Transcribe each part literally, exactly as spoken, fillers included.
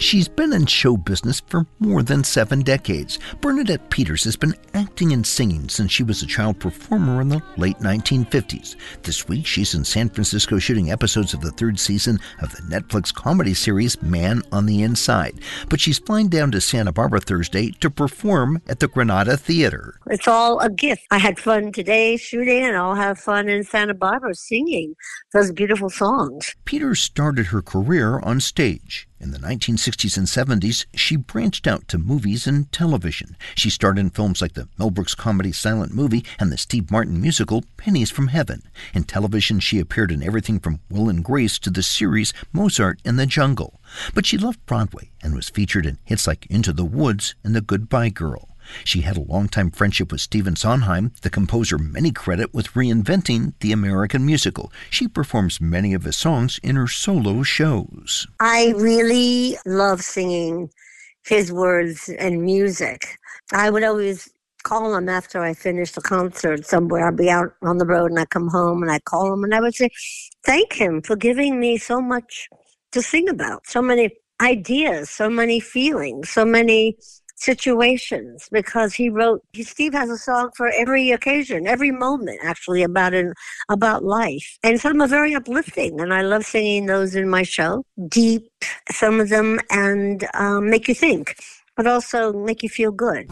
She's been in show business for more than seven decades. Bernadette Peters has been acting and singing since she was a child performer in the late nineteen fifties. This week, she's in San Francisco shooting episodes of the third season of the Netflix comedy series Man on the Inside. But she's flying down to Santa Barbara Thursday to perform at the Granada Theater. It's all a gift. I had fun today shooting, and I'll have fun in Santa Barbara singing those beautiful songs. Peters started her career on stage. In the nineteen sixties and seventies, she branched out to movies and television. She starred in films like the Mel Brooks comedy Silent Movie and the Steve Martin musical Pennies from Heaven. In television, she appeared in everything from Will and Grace to the series Mozart in the Jungle. But she loved Broadway and was featured in hits like Into the Woods and The Goodbye Girl. She had a longtime friendship with Stephen Sondheim, the composer many credit with reinventing the American musical. She performs many of his songs in her solo shows. I really love singing his words and music. I would always call him after I finished a concert somewhere. I'd be out on the road and I come home and I call him and I would say, thank him for giving me so much to sing about, so many ideas, so many feelings, so many situations, because he wrote, Steve has a song for every occasion, every moment actually about it, about life. And some are very uplifting, and I love singing those in my show. Deep, some of them, and um, make you think, but also make you feel good.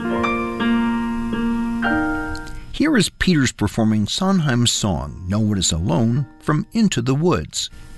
Here is Peters performing Sondheim's song, No One Is Alone, from Into the Woods.